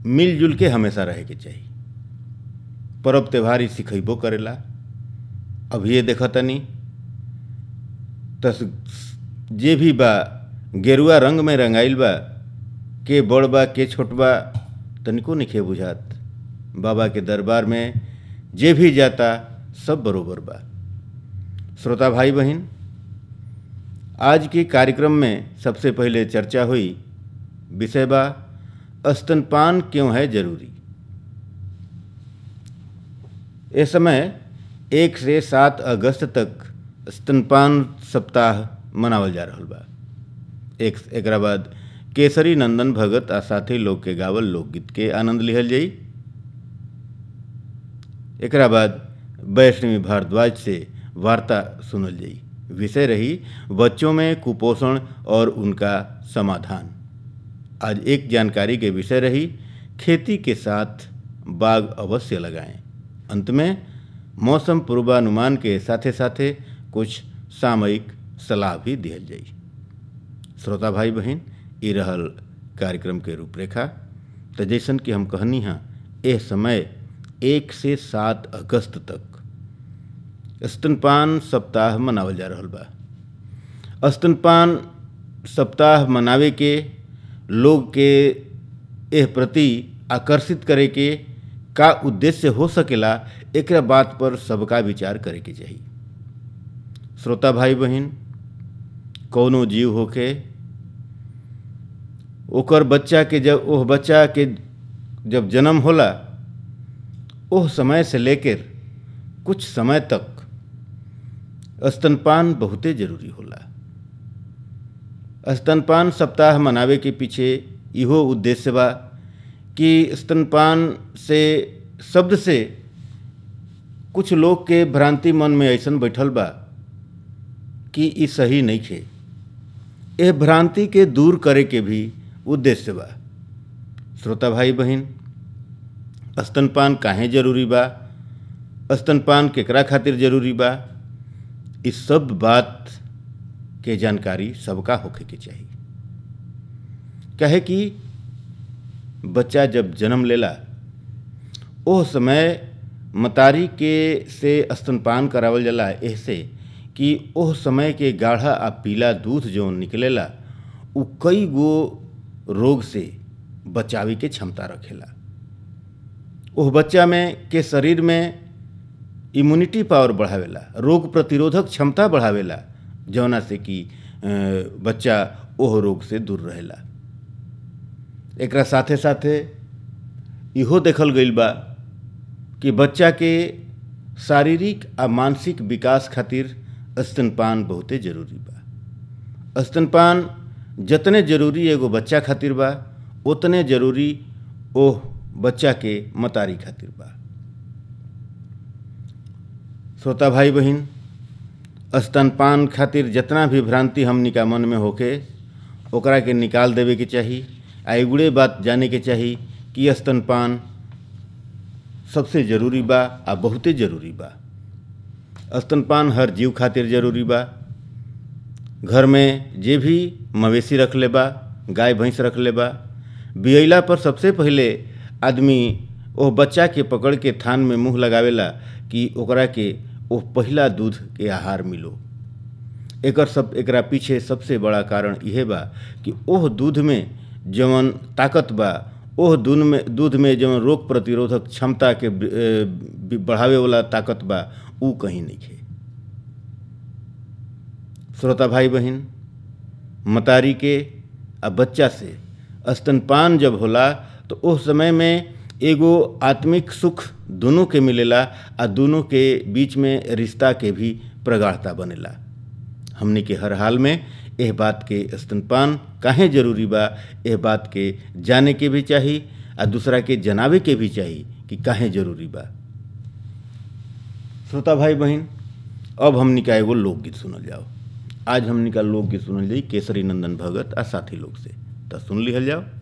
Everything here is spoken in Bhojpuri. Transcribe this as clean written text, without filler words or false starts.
मिलजुल के हमेशा रहे के चाहिए। पर्व त्यौहार ही सिखैबो करेला। अब ये देखतनी तस जे भी बा गेरुआ रंग में रंगाइल बा, के बड़ बा के छोट बा तनिको नइखे बुझात। बाबा के दरबार में जे भी जाता सब बरोबर बा। श्रोता भाई बहन, आज के कार्यक्रम में सबसे पहले चर्चा हुई विषय बा स्तनपान क्यों है जरूरी। इस समय 1 से 7 अगस्त तक स्तनपान सप्ताह मनावल जा रहल बा। एकरा बाद केसरी नंदन भगत आ साथी लोग के गावल लोकगीत के आनंद लिहल जाई। एकरा बाद वैष्णवी भारद्वाज से वार्ता सुनल जाई। विषय रही बच्चों में कुपोषण और उनका समाधान। आज एक जानकारी के विषय रही खेती के साथ बाग अवश्य लगाएं। अंत में मौसम पूर्वानुमान के साथे साथे कुछ सामयिक सलाह भी दिहल जाई। श्रोता भाई बहन, ये रहल कार्यक्रम के रूपरेखा। तो जैसन कि हम कहनी हाँ, यह समय 1 से 7 अगस्त तक स्तनपान सप्ताह मनावल जा रहल बा। स्तनपान सप्ताह मनावे के लोग के एह प्रति आकर्षित करे के का उद्देश्य हो सकेला, एकरा बात पर सबका विचार करे के चाहिए। श्रोता भाई बहन, कौनो जीव होके ओकर बच्चा के जब जन्म होला, ओह समय से लेकर कुछ समय तक स्तनपान बहुते जरूरी होला। स्तनपान सप्ताह मनावे के पीछे इहो उद्देश्य बा कि स्तनपान से शब्द से कुछ लोग के भ्रांति मन में ऐसन बैठल बा कि ई सही नहीं खे। यह भ्रांति के दूर करे के भी उद्देश्य बा। श्रोता भाई बहन, स्तनपान काहे जरूरी बा, स्तनपान केकरा खातिर जरूरी बा, इस सब बात के जानकारी सबका होखे के चाहिए। काहे कि बच्चा जब जन्म लेला, ओह समय मतारी के से स्तनपान करावल जाला, ऐसे कि ओह समय के गाढ़ा आ पीला दूध जो निकलेला उ कई गो रोग से बचावे के क्षमता रखेला। ओह बच्चा में के शरीर में इम्यूनिटी पावर बढ़ावेला, रोग प्रतिरोधक क्षमता बढ़ावेला, जौना से कि बच्चा ओह रोग से दूर रहेला। एकरा साथे साथे इहो देखल गईल बा कि बच्चा के शारीरिक आ मानसिक विकास खातिर स्तनपान बहुते जरूरी बा। स्तनपान जतने जरूरी एगो बच्चा खातिर बा, उतने जरूरी ओह बच्चा के मतारी खातिर बा। श्रोता भाई बहन, स्तनपान खातिर जितना भी भ्रांति हमनी का मन में होके ओकरा के निकाल देवे के चाही। आ एगुड़े बात जाने के चाही कि स्तनपान सबसे जरूरी बा आ बहुते जरूरी बा। स्तनपान हर जीव खातिर जरूरी बा। घर में जे भी मवेशी रख ले बा, गाय भैंस रख ले बा, बियैला पर सबसे पहले आदमी ओह बच्चा के पकड़ के थान में मुंह लगावेला कि ओकरा के ओह पहला दूध के आहार मिलो। एकरा पीछे सबसे बड़ा कारण यह बा कि ओह दूध में जवन ताकत बा, ओह दूध में जवन रोग प्रतिरोधक क्षमता के बढ़ावे वाला ताकत बा, ऊ कहीं नहीं है। श्रोता भाई बहन, मतारी के आ बच्चा से स्तनपान जब होला तो उस समय में एगो आत्मिक सुख दोनों के मिलेला आ दोनों के बीच में रिश्ता के भी प्रगाढ़ता बनेला। हमने के हर हाल में यह बात के स्तनपान काहे जरूरी बा, यह बात के जाने के भी चाहिए आ दूसरा के जनावे के भी चाहिए कि काहे जरूरी बा। श्रोता भाई बहन, अब हमने का एगो लोकगीत सुनल जाओ। आज हमने का लोकगीत सुनल जाई केसरी नंदन भगत आ साथी लोग से, तो सुन लिहल जाओ।